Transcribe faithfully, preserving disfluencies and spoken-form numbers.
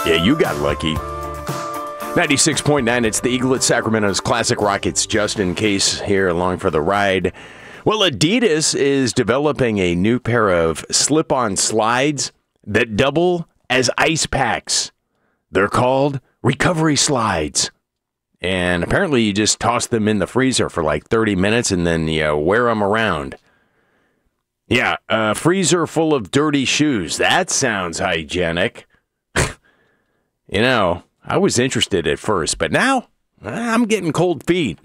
Yeah, you got lucky. ninety-six point nine, it's the Eagle at Sacramento's Classic Rockets. Justin Case here along for the ride. Well, Adidas is developing a new pair of slip-on slides that double as ice packs. They're called recovery slides. And apparently you just toss them in the freezer for like thirty minutes and then you wear them around. Yeah, a freezer full of dirty shoes. That sounds hygienic. You know, I was interested at first, but now I'm getting cold feet.